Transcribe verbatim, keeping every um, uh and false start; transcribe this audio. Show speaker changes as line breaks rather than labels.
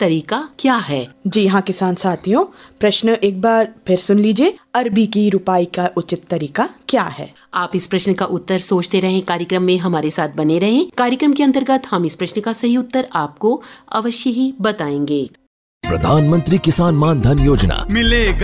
तरीका क्या है?
जी हाँ किसान साथियों, प्रश्न एक बार फिर सुन लीजिए। अरबी की रुपाई का उचित तरीका क्या है?
आप इस प्रश्न का उत्तर सोचते रहें, कार्यक्रम में हमारे साथ बने रहें। कार्यक्रम के अंतर्गत हम इस प्रश्न का सही उत्तर आपको अवश्य ही बताएंगे।
प्रधानमंत्री किसान मान धन योजना
मिलेगा